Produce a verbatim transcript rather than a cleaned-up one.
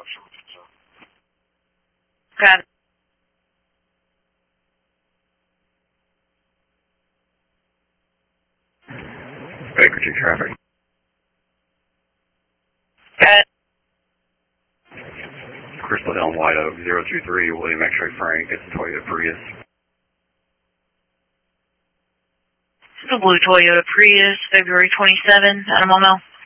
Got it. Baker two traffic. Got it. Crystal Hill White Oak, zero two three, William X-Ray Frank, it's a Toyota Prius. This is a blue Toyota Prius, February twenty-seventh, Animal Mill.